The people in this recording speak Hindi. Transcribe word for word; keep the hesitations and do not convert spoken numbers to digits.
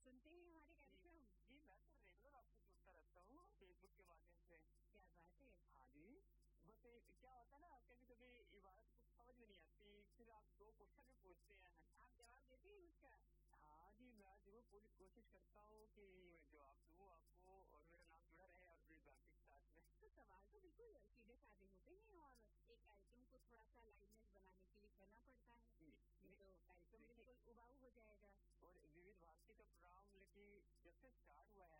सुनते हैं हमारे कार्यक्रम? जी मैं तो रेगुलर आपसे जुड़ता रहता हूँ फेसबुक के माध्यम से। क्या बात है। हाँ जी, बस क्या होता है ना, कभी कभी इबारत कुछ समझ में नहीं आती, फिर आप दो क्वेश्चन भी पूछते हैं, आप जवाब देते हैं उसका? हाँ जी, मैं जरूर पूरी कोशिश करता हूँ कि जवाब दूँ आपको और मेरा नाम जुड़ा रहे और मेरी बातचीत के साथ में। तो सवाल तो बिल्कुल सीधे साधे होते हैं और एक कार्यक्रम को थोड़ा सा लाइवनेस बनाने के लिए करना पड़ता है, नहीं तो कार्यक्रम बिल्कुल उबाऊ हो जाएगा। और विविध भारती का प्रोग्राम लेकिन जब से स्टार्ट हुआ